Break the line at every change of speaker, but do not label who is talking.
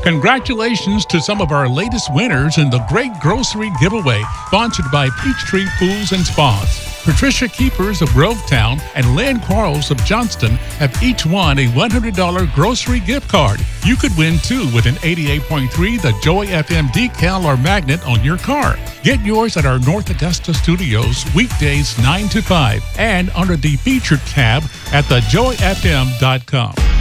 Congratulations to some of our latest winners in the Great Grocery Giveaway, sponsored by Peachtree Pools and Spas. Patricia Keepers of Grovetown and Lynn Quarles of Johnston have each won a $100 grocery gift card. You could win too with an 88.3 The Joy FM decal or magnet on your car. Get yours at our North Augusta studios weekdays 9 to 5 and under the featured tab at thejoyfm.com.